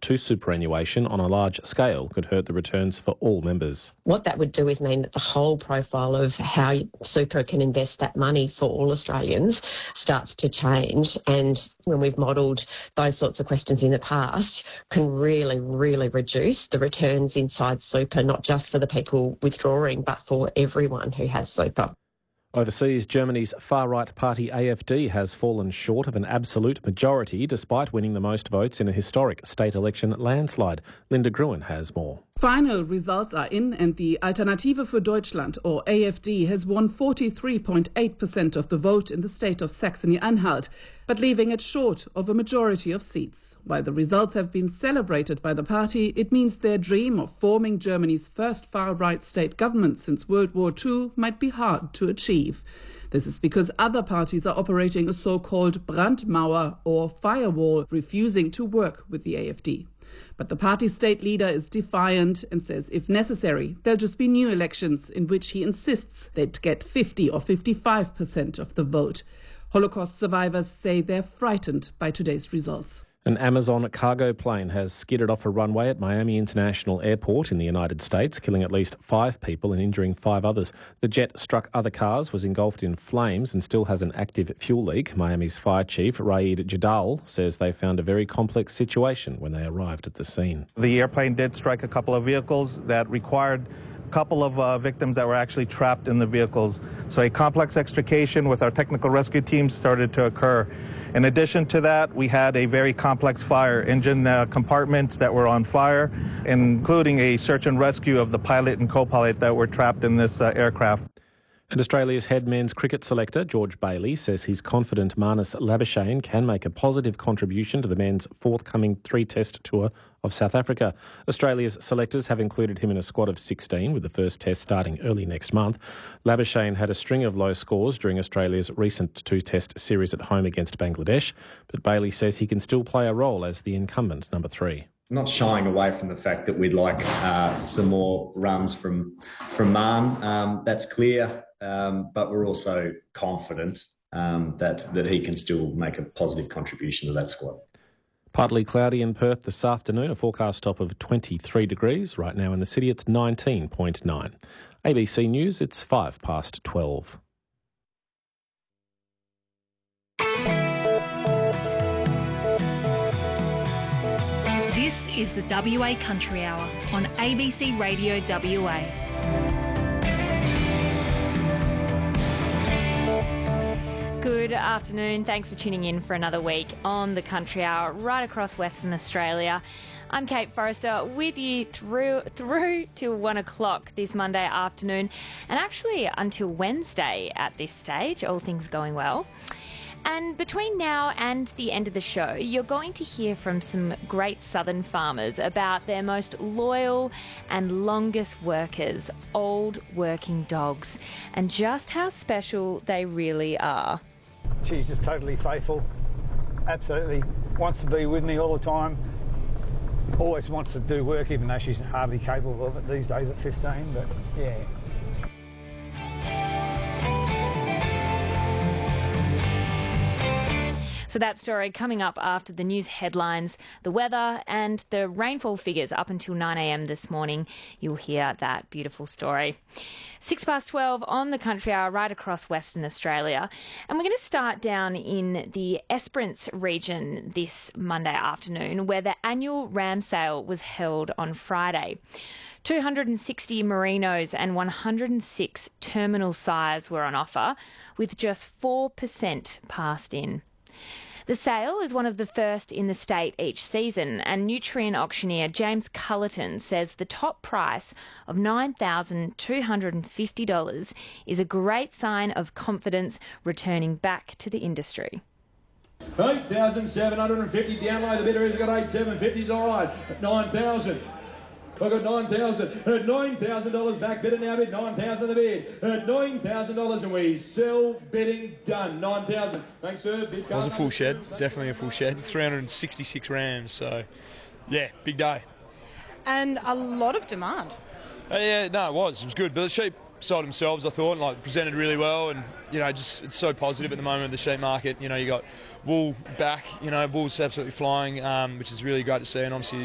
to superannuation on a large scale could hurt the returns for all members. What that would do is mean that the whole profile of how super can invest that money for all Australians starts to change. And when we've modelled those sorts of questions in the past, can really, really reduce the returns inside super, not just for the people withdrawing, but for everyone who has super. Overseas, Germany's far-right party AfD has fallen short of an absolute majority despite winning the most votes in a historic state election landslide. Linda Gruen has more. Final results are in and the Alternative für Deutschland, or AfD, has won 43.8% of the vote in the state of Saxony-Anhalt, but leaving it short of a majority of seats. While the results have been celebrated by the party, it means their dream of forming Germany's first far-right state government since World War II might be hard to achieve. This is because other parties are operating a so-called Brandmauer, or firewall, refusing to work with the AfD. But the party's state leader is defiant and says if necessary, there'll just be new elections in which he insists they'd get 50 or 55% of the vote. Holocaust survivors say they're frightened by today's results. An Amazon cargo plane has skidded off a runway at Miami International Airport in the United States, killing at least 5 people and injuring 5 others. The jet struck other cars, was engulfed in flames and still has an active fuel leak. Miami's fire chief, Raed Jadal, says they found a very complex situation when they arrived at the scene. The airplane did strike a couple of vehicles that required a couple of victims that were actually trapped in the vehicles. So a complex extrication with our technical rescue team started to occur. In addition to that, we had a very complex fire, engine compartments that were on fire, including a search and rescue of the pilot and co-pilot that were trapped in this aircraft. And Australia's head men's cricket selector, George Bailey, says he's confident Marnus Labuschagne can make a positive contribution to the men's forthcoming 3-test tour of South Africa. Australia's selectors have included him in a squad of 16, with the first test starting early next month. Labuschagne had a string of low scores during Australia's recent 2-test series at home against Bangladesh, but Bailey says he can still play a role as the incumbent number 3. Not shying away from the fact that we'd like some more runs from Marn. That's clear. But we're also confident that he can still make a positive contribution to that squad. Partly cloudy in Perth this afternoon, a forecast top of 23 degrees. Right now in the city it's 19.9. ABC News, it's 12:05. This is the WA Country Hour on ABC Radio WA. Good afternoon. Thanks for tuning in for another week on the Country Hour right across Western Australia. I'm Kate Forrester with you through till 1 o'clock this Monday afternoon, and actually until Wednesday at this stage, all things going well. And between now and the end of the show, you're going to hear from some great southern farmers about their most loyal and longest workers, old working dogs, and just how special they really are. She's just totally faithful, absolutely wants to be with me all the time, always wants to do work even though she's hardly capable of it these days at 15, but yeah. So that story coming up after the news headlines, the weather and the rainfall figures up until 9 a.m. this morning. You'll hear that beautiful story. 12:06 on the Country Hour right across Western Australia. And we're going to start down in the Esperance region this Monday afternoon, where the annual ram sale was held on Friday. 260 merinos and 106 terminal sires were on offer, with just 4% passed in. The sale is one of the first in the state each season, and nutrient auctioneer James Cullerton says the top price of $9,250 is a great sign of confidence returning back to the industry. 8,750 down low. The bidder has got 8,750s, all right. 9,000. I've got 9,000. At $9,000 back bidder now bid 9,000 the bid. At $9,000 and we sell bidding done. 9,000. Thanks, sir. Bid it was a full shed, definitely a full shed. 366 rams, so yeah, big day. And a lot of demand. Yeah, no, it was good. But the sheep sold themselves, I thought, and presented really well, and just it's so positive at the moment, the sheep market. You got wool back, wool's absolutely flying, which is really great to see, and obviously